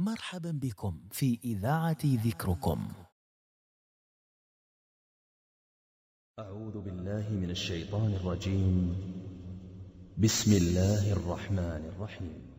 مرحبا بكم في إذاعة ذكركم. أعوذ بالله من الشيطان الرجيم. بسم الله الرحمن الرحيم.